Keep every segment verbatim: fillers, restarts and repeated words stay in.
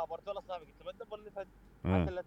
خبرت له صاحبي قلت له بدبر اللي فد آه. حتى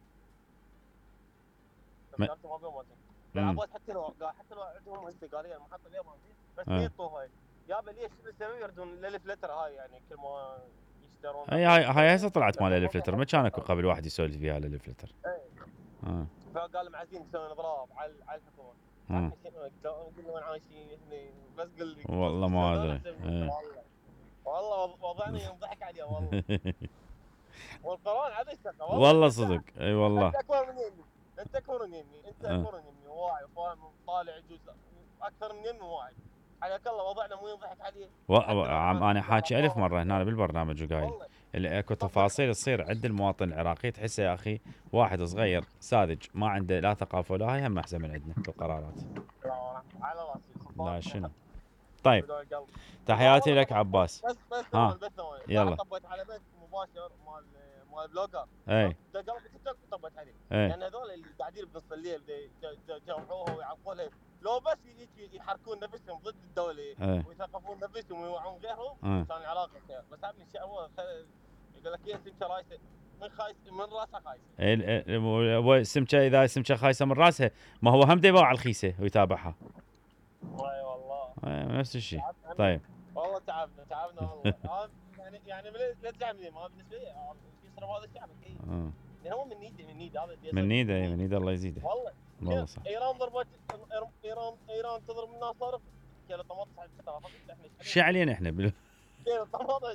ما- لا ما بيوم مم. عباس حتى لو قال حتى لو عندهم استقاليه المحطه اليوم بس آه. يطوا هاي يابا ليش شنو السبب يردون للفلتر هاي يعني كل ما يشترون اي هاي هاي هسه طلعت مال الفلتر، ما كان اكو قبل واحد يسولف فيها على الفلتر. اه فقال لهم عايزين يسوون اضراب على على الحكومه. اه قلنا وين عايشين هنا بس قل لي والله ما ادري. والله والله وضعنا ينضحك عليه والله. والقرآن عاد اشتكى والله صدق اي والله. انت اكبر من يمي انت اكبر من يمي انت آه. اكبر من يمي واعي وفاهم وطالع يجوز اكثر من يمي واعي. حياك الله وضعنا مو ينضحك عليه. و... عم انا حاكي الف مره هنا بالبرنامج وقايل والله اللي اكو تفاصيل تصير عند المواطن العراقي تحسه يا اخي واحد صغير ساذج ما عنده لا ثقافه ولا هاي، هم احسن من عندنا بالقرارات. على راسي لا شنو. طيب بدون قلب. تحياتي لك عباس. بس بس ها. ثواني بس ثواني يلا. طبيت على بث مباشر مال مال بلوجر. اي قلب تيك توك طبيت عليه. اي لان هذول اللي قاعدين بنص الليل يجوعوها ويعقوا لها لو بس يجي يحركون نفسهم ضد الدوله اي ويثقفون نفسهم ويوعون غيرهم اه. كان العراق خير. بس هم الشيء هو يقول لك يا سمكه رايسه من خايس من راسها خايسه. اي هو السمكه اذا السمكه خايسه من راسها ما هو هم يباع الخيسه ويتابعها. اي والله اي نفس الشيء. طيب والله تعبنا تعبنا والله. يعني يعني لا تزعلني ما بالنسبه لي يصرف هذا الشعب اكيد. اه. يعني هو من نيده من نيده هذا من نيده اي من نيده الله يزيده. والله والله صح. ايران ضربت ايران ايران تضرب الناس صارف كيلو طماطم سعر شو علينا احنا بال... كيلو طماطم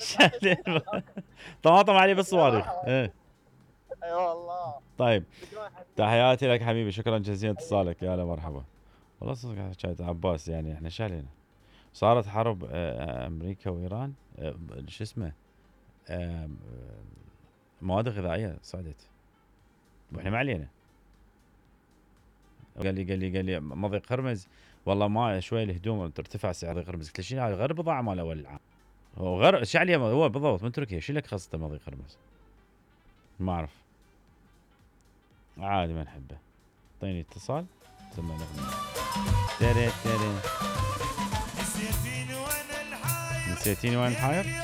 طماطم عليه بالصواريخ. ايه اي والله. طيب تحياتي لك حبيبي، شكرا جزيلا اتصالك، يا هلا مرحبا. والله صدق حكاية عباس يعني احنا شو علينا؟ صارت حرب امريكا وايران شو اسمه مواد غذائيه صعدت واحنا ما علينا. قال لي قال لي قال لي مضيق هرمز والله ما شوي الهدوم ترتفع سعر هرمز. قلت له شنو هاي غير بضاعه مال اول العام. هو غير شو عليه هو بالضبط من تركيا، شو لك خاصه مضيق هرمز؟ ما اعرف عادي ما نحبه. اعطيني اتصال سمعنا اغنيه. تري تري نسيتيني وانا الحاير نسيتيني وانا الحاير